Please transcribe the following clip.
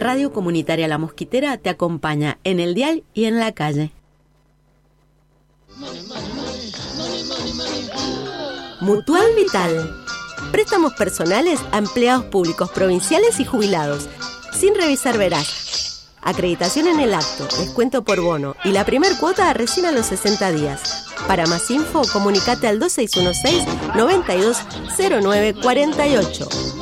Radio Comunitaria La Mosquitera te acompaña en el dial y en la calle. Mutual Vital. Préstamos personales a empleados públicos provinciales y jubilados, sin revisar veraz. Acreditación en el acto, descuento por bono y la primer cuota recién a los 60 días. Para más info, comunicate al 2616-920948.